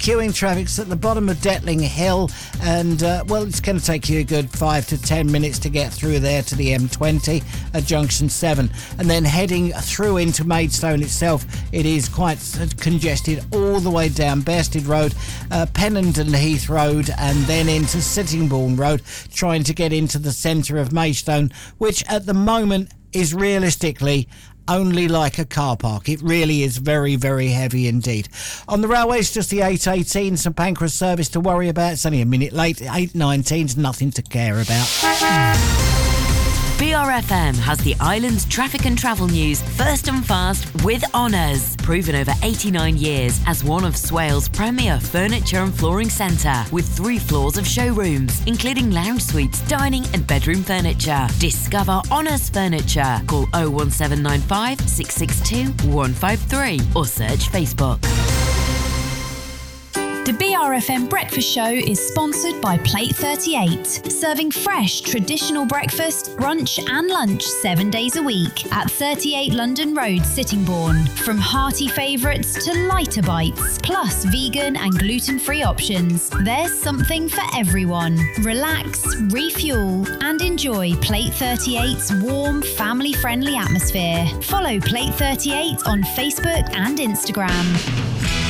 queuing traffic's at the bottom of Detling Hill, and it's going to take you a good 5 to 10 minutes to get through there to the M20 at Junction 7, and then heading through into Maidstone itself, it is quite congested all the way down Bearsted Road, Pennenden Heath Road, and then into Sittingbourne Road, trying to get into the centre of Maidstone, which at the moment is realistically only like a car park. It really is very, very heavy indeed. On the railways, just the 8:18 St Pancras service to worry about. It's only a minute late. 8:19's nothing to care about. BRFM has the island's traffic and travel news first and fast with honours. Proven over 89 years as one of Swale's premier furniture and flooring centre, with 3 floors of showrooms, including lounge suites, dining and bedroom furniture. Discover Honours Furniture. Call 01795 662 153 or search Facebook. The BRFM Breakfast Show is sponsored by Plate 38, serving fresh, traditional breakfast, brunch and lunch 7 days a week at 38 London Road, Sittingbourne. From hearty favourites to lighter bites, plus vegan and gluten-free options, there's something for everyone. Relax, refuel and enjoy Plate 38's warm, family-friendly atmosphere. Follow Plate 38 on Facebook and Instagram.